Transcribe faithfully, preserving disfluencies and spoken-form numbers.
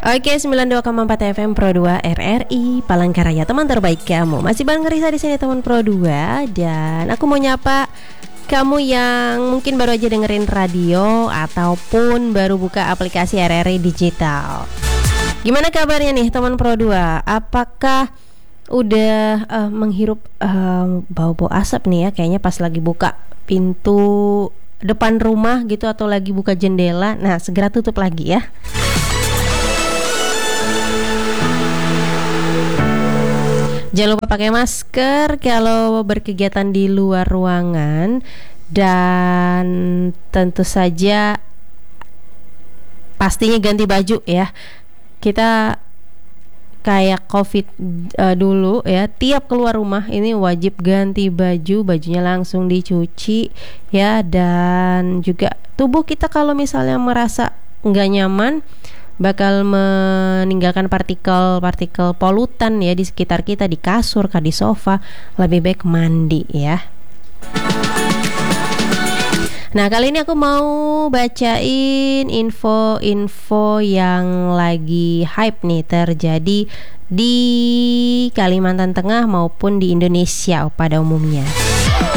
Oke, sembilan puluh dua koma empat F M Pro dua R R I Palangkaraya, teman terbaik kamu. Masih bareng Risa di sini, teman Pro dua, dan aku mau nyapa kamu yang mungkin baru aja dengerin radio ataupun baru buka aplikasi R R I Digital. Gimana kabarnya nih teman Pro dua? Apakah udah uh, menghirup uh, bau-bau asap nih ya? Kayaknya pas lagi buka pintu depan rumah gitu atau lagi buka jendela. Nah, segera tutup lagi ya. Jangan lupa pakai masker kalau berkegiatan di luar ruangan, dan tentu saja pastinya ganti baju ya. Kita kayak COVID uh, dulu ya, tiap keluar rumah ini wajib ganti baju, bajunya langsung dicuci ya. Dan juga tubuh kita kalau misalnya merasa nggak nyaman, bakal meninggalkan partikel-partikel polutan ya di sekitar kita, di kasur, di sofa, lebih baik mandi ya. Nah, kali ini aku mau bacain info-info yang lagi hype nih terjadi di Kalimantan Tengah maupun di Indonesia pada umumnya.